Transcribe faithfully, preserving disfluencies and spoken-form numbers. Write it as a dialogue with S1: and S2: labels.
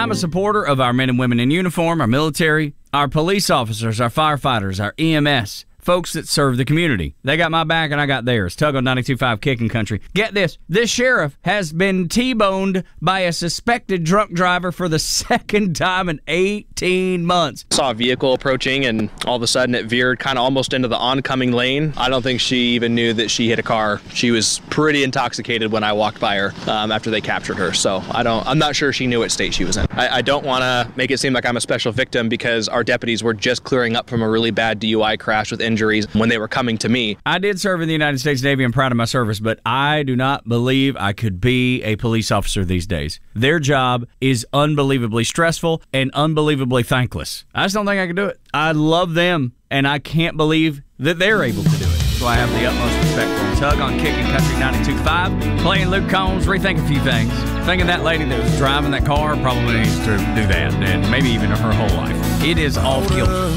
S1: I'm a supporter of our men and women in uniform, our military, our police officers, our firefighters, our E M S, folks that serve the community. They got my back and I got theirs. Tug on ninety-two point five Kicking Country. Get this. This sheriff has been T-boned by a suspected drunk driver for the second time in eighteen months.
S2: Saw a vehicle approaching and all of a sudden it veered kind of almost into the oncoming lane. I don't think she even knew that she hit a car. She was pretty intoxicated when I walked by her um, after they captured her. So I don't, I'm not sure she knew what state she was in. I, I don't want to make it seem like I'm a special victim because our deputies were just clearing up from a really bad D U I crash with injuries when they were coming to me.
S1: I did serve in the United States Navy. I'm proud of my service, but I do not believe I could be a police officer these days. Their job is unbelievably stressful and unbelievably thankless. I just don't think I could do it. I love them, and I can't believe that they're able to do it. So I have the utmost respect for them. Tug on Kicking Country ninety-two point five, playing Luke Combs, rethink a few things. Thinking that lady that was driving that car probably needs to do that, and maybe even her whole life. It is off kilter.